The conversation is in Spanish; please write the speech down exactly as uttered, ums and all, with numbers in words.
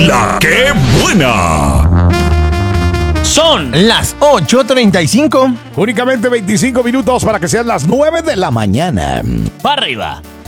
La que buena. Son las ocho treinta y cinco. Únicamente veinticinco minutos para que sean las nueve de la mañana. para arriba.